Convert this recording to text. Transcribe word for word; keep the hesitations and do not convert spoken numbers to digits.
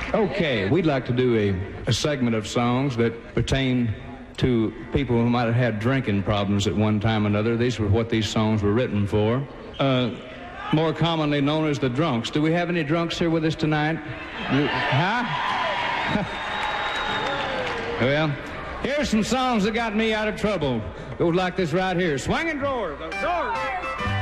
Okay, we'd like to do a, a segment of songs that pertain to people who might have had drinking problems at one time or another. These were what these songs were written for. Uh, more commonly known as the drunks. Do we have any drunks here with us tonight? Huh? Well, here's some songs that got me out of trouble. Goes like this right here. Swinging drawers. Drawers.